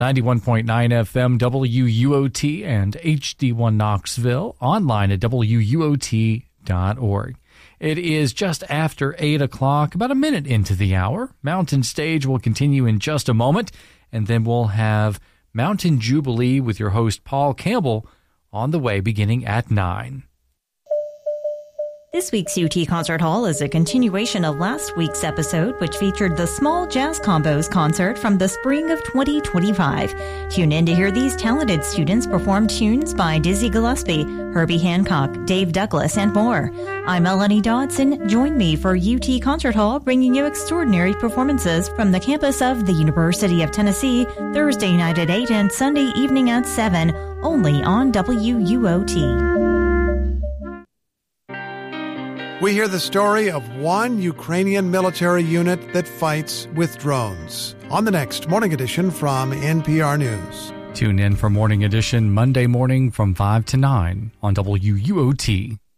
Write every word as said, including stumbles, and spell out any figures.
ninety-one point nine F M W U O T and H D one Knoxville, online at W U O T dot org. It is just after eight o'clock, about a minute into the hour. Mountain Stage will continue in just a moment, and then we'll have Mountain Jubilee with your host Paul Campbell on the way beginning at nine. This week's U T Concert Hall is a continuation of last week's episode, which featured the Small Jazz Combos concert from the spring of twenty twenty-five. Tune in to hear these talented students perform tunes by Dizzy Gillespie, Herbie Hancock, Dave Douglas, and more. I'm Melanie Dodson. Join me for U T Concert Hall, bringing you extraordinary performances from the campus of the University of Tennessee, Thursday night at eight and Sunday evening at seven, only on W U O T. We hear the story of one Ukrainian military unit that fights with drones on the next Morning Edition from N P R News. Tune in for Morning Edition Monday morning from five to nine on W U O T.